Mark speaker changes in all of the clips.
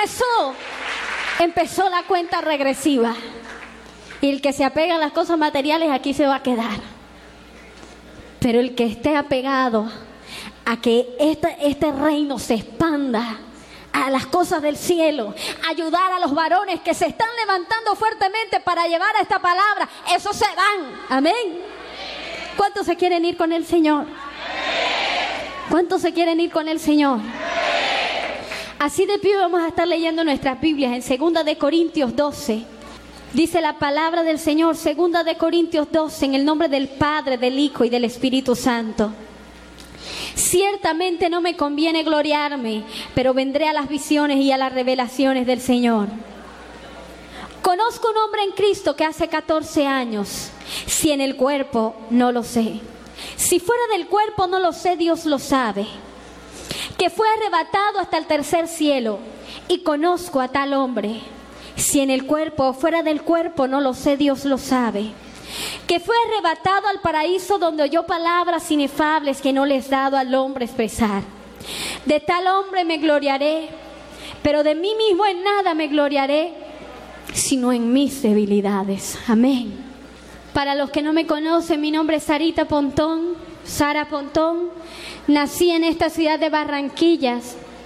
Speaker 1: empezó la cuenta regresiva. Y el que se apega a las cosas materiales aquí se va a quedar. Pero el que esté apegado a que este reino se expanda a las cosas del cielo, ayudar a los varones que se están levantando fuertemente para llevar esta palabra, esos se van. Amén. ¿Cuántos se quieren ir con el Señor? ¿Cuántos se quieren ir con el Señor? Así de pie vamos a estar leyendo nuestras Biblias en 2 de Corintios 12. Dice la palabra del Señor, 2 de Corintios 12, en el nombre del Padre, del Hijo y del Espíritu Santo. Ciertamente no me conviene gloriarme, pero vendré a las visiones y a las revelaciones del Señor. Conozco un hombre en Cristo que hace 14 años, si en el cuerpo, no lo sé. Si fuera del cuerpo, no lo sé, Dios lo sabe. Que fue arrebatado hasta el tercer cielo, y conozco a tal hombre. Si en el cuerpo o fuera del cuerpo, no lo sé, Dios lo sabe. Que fue arrebatado al paraíso, donde oyó palabras inefables que no les he dado al hombre expresar. De tal hombre me gloriaré, pero de mí mismo en nada me gloriaré, sino en mis debilidades. Amén. Para los que no me conocen, mi nombre es Sarita Pontón, Sara Pontón. Nací en esta ciudad de Barranquilla.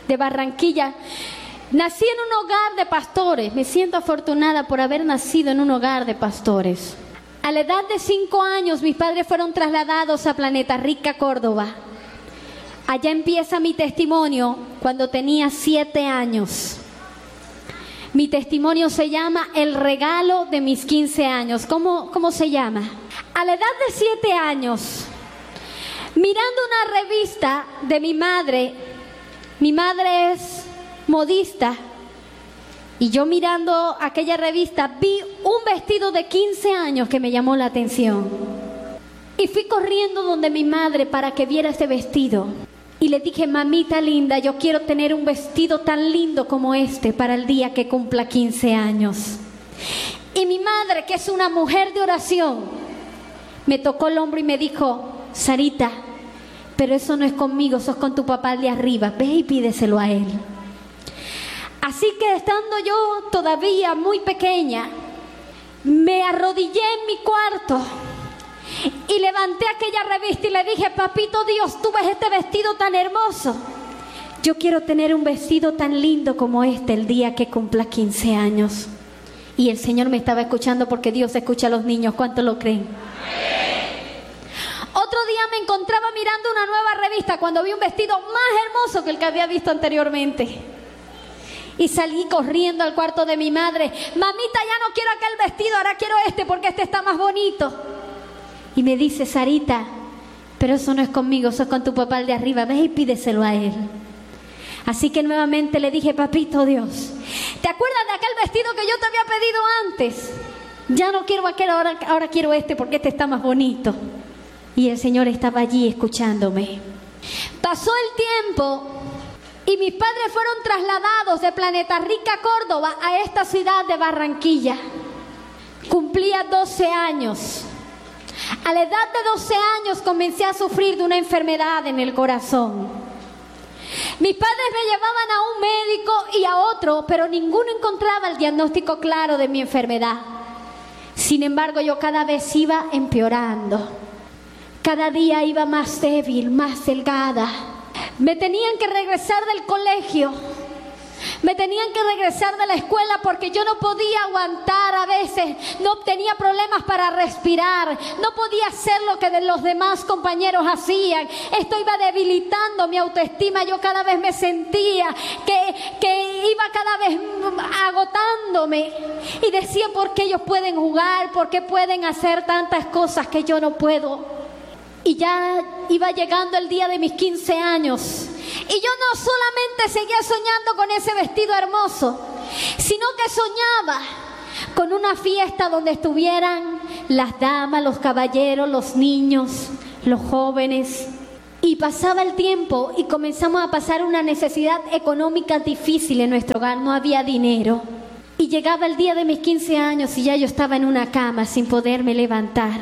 Speaker 1: Nací en un hogar de pastores. Me siento afortunada por haber nacido en un hogar de pastores. A la edad de 5 años, mis padres fueron trasladados a Planeta Rica, Córdoba. Allá empieza mi testimonio cuando tenía 7 años. Mi testimonio se llama El regalo de mis 15 años. ¿Cómo se llama? A la edad de 7 años, mirando una revista de mi madre es modista, y yo mirando aquella revista vi un vestido de 15 años que me llamó la atención. Y fui corriendo donde mi madre para que viera ese vestido. Y le dije: mamita linda, yo quiero tener un vestido tan lindo como este para el día que cumpla 15 años. Y mi madre, que es una mujer de oración, me tocó el hombro y me dijo: Sarita, pero eso no es conmigo, eso es con tu papá de arriba. Ve y pídeselo a él. Así que estando yo todavía muy pequeña, me arrodillé en mi cuarto y levanté aquella revista y le dije: papito Dios, tú ves este vestido tan hermoso. Yo quiero tener un vestido tan lindo como este el día que cumpla 15 años. Y el Señor me estaba escuchando, porque Dios escucha a los niños. ¿Cuánto lo creen? Otro día me encontraba mirando una nueva revista cuando vi un vestido más hermoso que el que había visto anteriormente. Y salí corriendo al cuarto de mi madre: mamita, ya no quiero aquel vestido, ahora quiero este porque este está más bonito. Y me dice: Sarita, pero eso no es conmigo, eso es con tu papá el de arriba, ve y pídeselo a él. Así que nuevamente le dije: papito Dios, ¿te acuerdas de aquel vestido que yo te había pedido antes? Ya no quiero aquel, ahora quiero este porque este está más bonito. Y el Señor estaba allí escuchándome. Pasó el tiempo y mis padres fueron trasladados de Planeta Rica, Córdoba, a esta ciudad de Barranquilla. Cumplía 12 años. A la edad de 12 años comencé a sufrir de una enfermedad en el corazón. Mis padres me llevaban a un médico y a otro, pero ninguno encontraba el diagnóstico claro de mi enfermedad. Sin embargo, yo cada vez iba empeorando. Cada día iba más débil, más delgada. Me tenían que regresar del colegio. Me tenían que regresar de la escuela porque yo no podía aguantar a veces. No tenía problemas para respirar. No podía hacer lo que los demás compañeros hacían. Esto iba debilitando mi autoestima. Yo cada vez me sentía que iba cada vez agotándome. Y decía: ¿por qué ellos pueden jugar? ¿Por qué pueden hacer tantas cosas que yo no puedo? Y ya iba llegando el día de mis 15 años. Y yo no solamente seguía soñando con ese vestido hermoso, sino que soñaba con una fiesta donde estuvieran las damas, los caballeros, los niños, los jóvenes. Y pasaba el tiempo y comenzamos a pasar una necesidad económica difícil en nuestro hogar. No había dinero. Y llegaba el día de mis 15 años y ya yo estaba en una cama sin poderme levantar.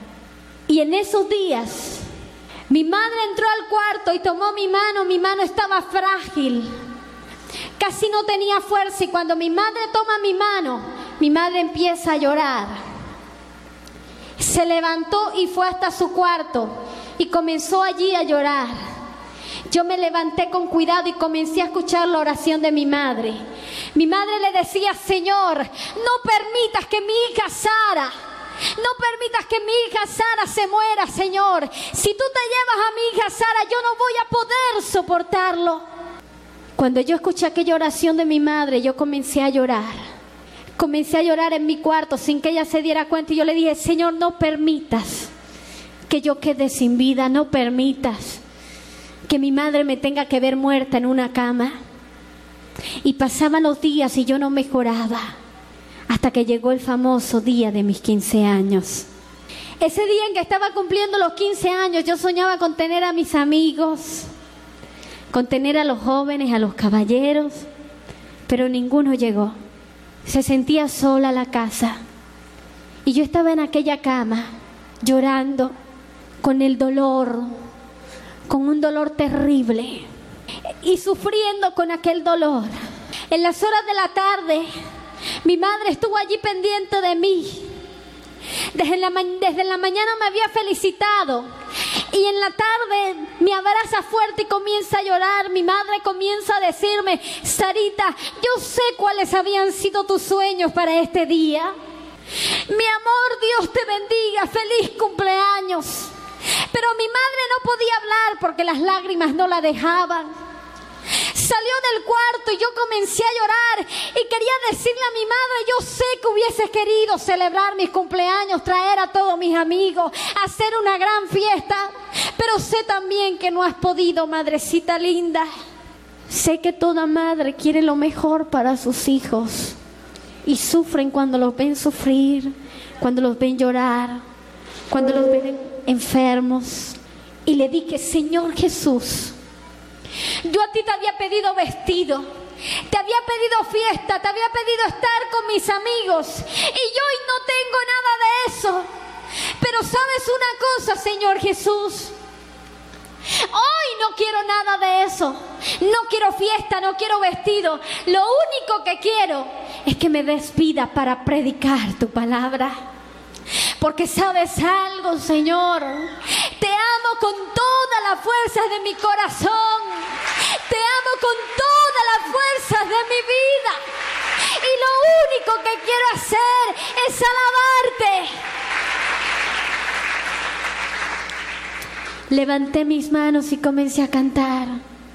Speaker 1: Y en esos días, mi madre entró al cuarto y tomó mi mano estaba frágil. Casi no tenía fuerza y cuando mi madre toma mi mano, mi madre empieza a llorar. Se levantó y fue hasta su cuarto y comenzó allí a llorar. Yo me levanté con cuidado y comencé a escuchar la oración de mi madre. Mi madre le decía: Señor, no permitas que mi hija Sara, no permitas que mi hija Sara se muera, Señor. Si tú te llevas a mi hija Sara, yo no voy a poder soportarlo. Cuando yo escuché aquella oración de mi madre, yo comencé a llorar. Comencé a llorar en mi cuarto sin que ella se diera cuenta y yo le dije: Señor, no permitas que yo quede sin vida, no permitas que mi madre me tenga que ver muerta en una cama. Y pasaban los días y yo no mejoraba, hasta que llegó el famoso día de mis 15 años. Ese día en que estaba cumpliendo los 15 años, yo soñaba con tener a mis amigos, con tener a los jóvenes, a los caballeros, pero ninguno llegó. Se sentía sola la casa y yo estaba en aquella cama llorando con el dolor, con un dolor terrible y sufriendo con aquel dolor. En las horas de la tarde, mi madre estuvo allí pendiente de mí. Desde la mañana me había felicitado y en la tarde me abraza fuerte y comienza a llorar. Mi madre comienza a decirme: Sarita, yo sé cuáles habían sido tus sueños para este día. Mi amor, Dios te bendiga, feliz cumpleaños. Pero mi madre no podía hablar porque las lágrimas no la dejaban. Salió del cuarto y yo comencé a llorar y quería decirle a mi madre: yo sé que hubieses querido celebrar mis cumpleaños, traer a todos mis amigos, hacer una gran fiesta, pero sé también que no has podido, madrecita linda. Sé que toda madre quiere lo mejor para sus hijos y sufren cuando los ven sufrir, cuando los ven llorar, cuando los ven enfermos. Y le dije: Señor Jesús, yo a ti te había pedido vestido, te había pedido fiesta, te había pedido estar con mis amigos y yo hoy no tengo nada de eso. Pero ¿sabes una cosa, Señor Jesús? Hoy no quiero nada de eso. No quiero fiesta, no quiero vestido. Lo único que quiero es que me des vida para predicar tu palabra. Porque ¿sabes algo, Señor? Te amo con todas las fuerzas de mi corazón. Te amo con todas las fuerzas de mi vida. Y lo único que quiero hacer es alabarte. Levanté mis manos y comencé a cantar.